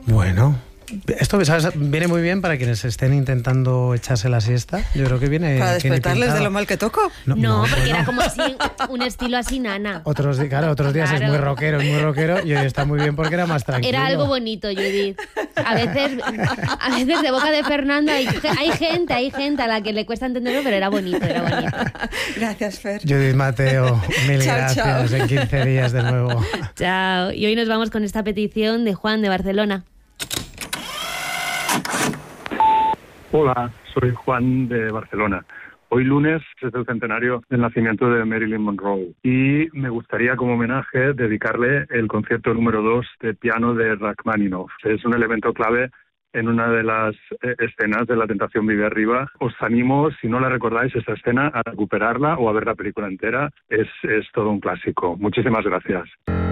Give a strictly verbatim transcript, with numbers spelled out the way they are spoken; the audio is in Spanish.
Bueno, esto, ¿sabes? Viene muy bien para quienes estén intentando echarse la siesta. Yo creo que viene... ¿Para despertarles de lo mal que toco? No, no porque bueno. Era como así, un estilo así nana. Otros, claro, otros días claro. es muy rockero, es muy rockero, y hoy está muy bien porque era más tranquilo. Era algo bonito, Judith. A veces, a veces de boca de Fernando hay, hay gente, hay gente a la que le cuesta entenderlo, pero era bonito, era bonito. Gracias, Fer. Judith Mateo, mil chao, gracias. Chao. En quince días de nuevo. Chao. Y hoy nos vamos con esta petición de Juan de Barcelona. Hola, soy Juan de Barcelona. Hoy lunes es el centenario del nacimiento de Marilyn Monroe y me gustaría como homenaje dedicarle el concierto número dos de piano de Rachmaninoff. Es un elemento clave en una de las eh, escenas de La tentación vive arriba. Os animo, si no la recordáis, esta escena, a recuperarla o a ver la película entera. Es, es todo un clásico. Muchísimas gracias.